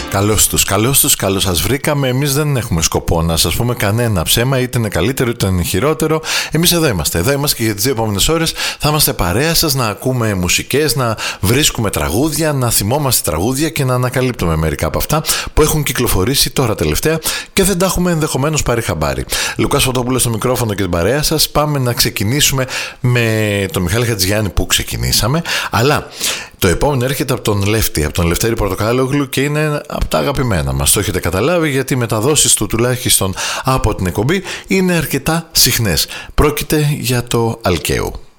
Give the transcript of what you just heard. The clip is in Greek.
Καλώς τους, καλώς σας βρήκαμε. Εμείς δεν έχουμε σκοπό να σας πούμε κανένα ψέμα, είτε είναι καλύτερο είτε είναι χειρότερο. Εμείς εδώ είμαστε και για τις 2 επόμενες ώρες θα είμαστε παρέα σας, να ακούμε μουσικές, να βρίσκουμε τραγούδια, να θυμόμαστε τραγούδια και να ανακαλύπτουμε μερικά από αυτά που έχουν κυκλοφορήσει τώρα τελευταία και δεν τα έχουμε ενδεχομένως πάρει χαμπάρι. Λουκάς Φωτόπουλος στο μικρόφωνο και την παρέα σας. Πάμε να ξεκινήσουμε με τον Μιχάλη Χατζηγιάννη που ξεκινήσαμε, αλλά το επόμενο έρχεται από τον Λεύτη, από τον Λευτέρη Πορτοκάλογλου και είναι από τα αγαπημένα μας. Το έχετε καταλάβει γιατί οι μεταδόσεις του τουλάχιστον από την εκπομπή είναι αρκετά συχνές. Πρόκειται για το Αλκαίου.